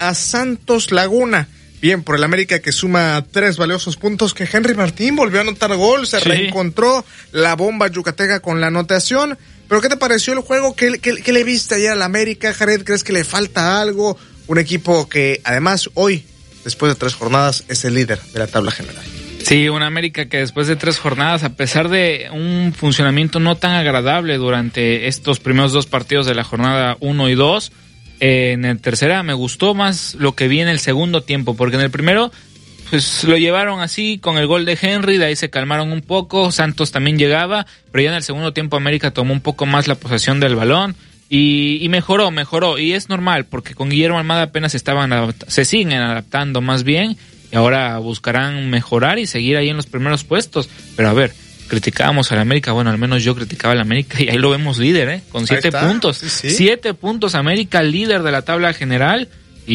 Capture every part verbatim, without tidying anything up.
a Santos Laguna. Bien por el América, que suma tres valiosos puntos, que Henry Martín volvió a anotar gol, se sí. reencontró la bomba yucateca con la anotación. Pero ¿qué te pareció el juego? ¿Qué, qué, qué le viste ayer al América, Jared? ¿Crees que le falta algo? Un equipo que además hoy, después de tres jornadas, es el líder de la tabla general. Sí, un América que después de tres jornadas, a pesar de un funcionamiento no tan agradable durante estos primeros dos partidos de la jornada uno y dos, eh, en el tercera me gustó más lo que vi en el segundo tiempo, porque en el primero pues lo llevaron así con el gol de Henry, de ahí se calmaron un poco, Santos también llegaba, pero ya en el segundo tiempo América tomó un poco más la posesión del balón y, y mejoró, mejoró, y es normal, porque con Guillermo Almada apenas estaban adapt- se siguen adaptando más bien, y ahora buscarán mejorar y seguir ahí en los primeros puestos. Pero a ver, criticábamos al América, bueno, al menos yo criticaba al América y ahí lo vemos líder, ¿eh? Con siete puntos. Sí, sí. Siete puntos, América líder de la tabla general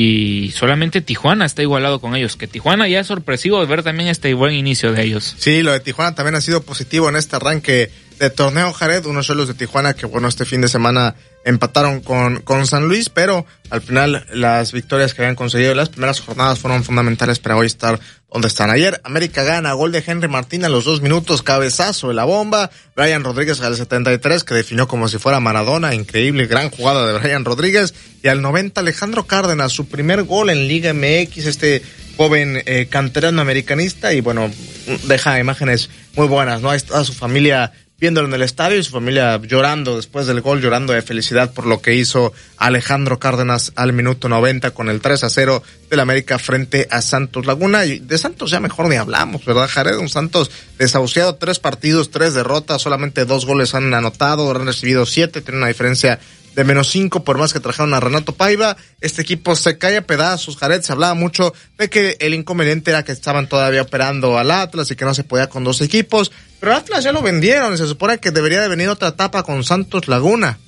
y solamente Tijuana está igualado con ellos. Que Tijuana ya es sorpresivo ver también este buen inicio de ellos. Sí, lo de Tijuana también ha sido positivo en este arranque de torneo, Jared. Unos Xolos de Tijuana que, bueno, este fin de semana empataron con, con San Luis, pero al final las victorias que habían conseguido en las primeras jornadas fueron fundamentales para hoy estar donde están. Ayer América gana, gol de Henry Martín a los dos minutos, cabezazo de la bomba, Brian Rodríguez al setenta y tres, que definió como si fuera Maradona, increíble, gran jugada de Brian Rodríguez, y al noventa Alejandro Cárdenas, su primer gol en Liga M X, este joven eh, canterano americanista, y bueno, deja imágenes muy buenas, ¿no? Ahí está su familia viéndolo en el estadio y su familia llorando después del gol, llorando de felicidad por lo que hizo Alejandro Cárdenas al minuto noventa con el tres a cero del América frente a Santos Laguna. Y de Santos ya mejor ni hablamos, ¿verdad, Jared? Un Santos desahuciado, tres partidos, tres derrotas, solamente dos goles han anotado, han recibido siete, tiene una diferencia de menos cinco, por más que trajeron a Renato Paiva. Este equipo se cae a pedazos, Jared. Se hablaba mucho de que el inconveniente era que estaban todavía operando al Atlas y que no se podía con dos equipos, pero Atlas ya lo vendieron y se supone que debería de venir otra etapa con Santos Laguna.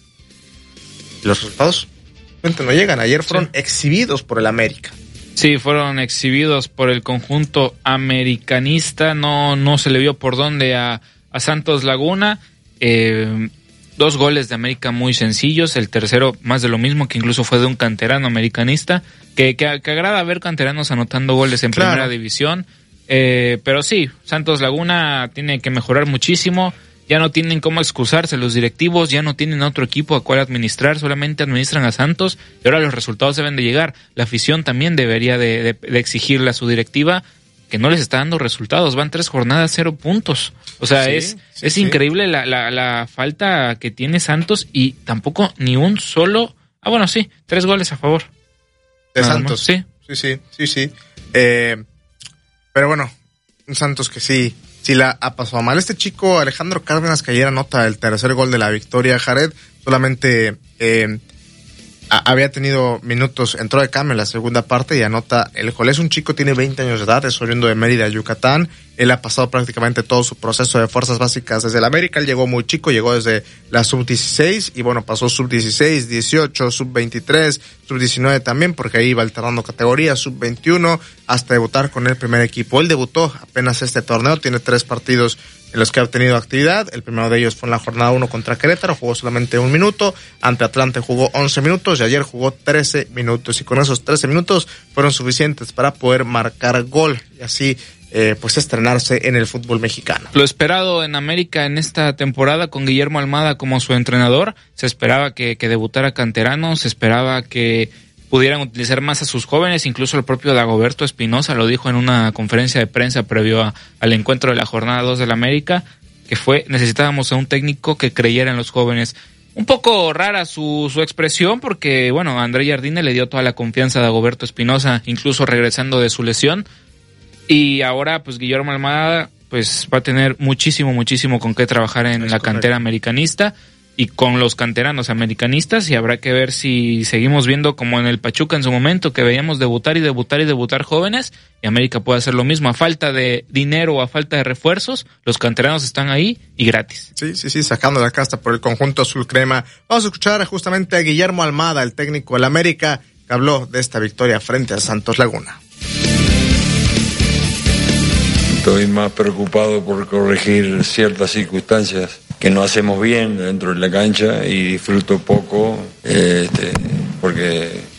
¿Y los resultados? No llegan. Ayer fueron sí. exhibidos por el América. Sí, fueron exhibidos por el conjunto americanista. No, no se le vio por dónde a, a Santos Laguna. Eh... Dos goles de América muy sencillos, el tercero más de lo mismo, que incluso fue de un canterano americanista, que, que, que agrada ver canteranos anotando goles en claro. Primera división, eh, pero sí, Santos Laguna tiene que mejorar muchísimo, ya no tienen cómo excusarse los directivos, ya no tienen otro equipo a cual administrar, solamente administran a Santos, y ahora los resultados deben de llegar, la afición también debería de, de, de exigirle a su directiva, que no les está dando resultados, van tres jornadas, cero puntos. O sea, sí, es sí, es sí. increíble la, la, la falta que tiene Santos y tampoco ni un solo... Ah, bueno, sí, tres goles a favor. De Nada Santos. Más. Sí, sí, sí, sí, sí. Eh, pero bueno, un Santos que sí, sí la ha pasado mal. Este chico, Alejandro Cárdenas, que ayer anota el tercer gol de la victoria, Jared, solamente... Eh, había tenido minutos, entró de cambio en la segunda parte y anota el gol. Es un chico, tiene veinte años de edad, es oriundo de Mérida, Yucatán. Él ha pasado prácticamente todo su proceso de fuerzas básicas desde el América. Él llegó muy chico, llegó desde la sub dieciséis y bueno, pasó sub dieciséis, dieciocho, sub veintitrés, sub diecinueve también, porque ahí iba alternando categorías, sub veintiuno, hasta debutar con el primer equipo. Él debutó apenas este torneo, tiene tres partidos en los que ha obtenido actividad. El primero de ellos fue en la jornada uno contra Querétaro, jugó solamente un minuto, ante Atlante jugó once minutos y ayer jugó trece minutos, y con esos trece minutos fueron suficientes para poder marcar gol y así eh, pues estrenarse en el fútbol mexicano. Lo esperado en América en esta temporada con Guillermo Almada como su entrenador, se esperaba que, que debutara canterano, se esperaba que pudieran utilizar más a sus jóvenes, incluso el propio Dagoberto Espinosa lo dijo en una conferencia de prensa previo a, al encuentro de la jornada dos del América, que fue, necesitábamos a un técnico que creyera en los jóvenes. Un poco rara su, su expresión, porque bueno, André Jardine le dio toda la confianza a Dagoberto Espinosa, incluso regresando de su lesión, y ahora pues Guillermo Almada pues va a tener muchísimo, muchísimo con qué trabajar en es la correcto. Cantera americanista, y con los canteranos americanistas, y habrá que ver si seguimos viendo como en el Pachuca en su momento, que veíamos debutar y debutar y debutar jóvenes, y América puede hacer lo mismo. A falta de dinero o a falta de refuerzos, los canteranos están ahí y gratis. Sí, sí, sí, sacando la casta por el conjunto azul crema. Vamos a escuchar justamente a Guillermo Almada, el técnico del América, que habló de esta victoria frente a Santos Laguna. Estoy más preocupado por corregir ciertas circunstancias que no hacemos bien dentro de la cancha y disfruto poco, este, porque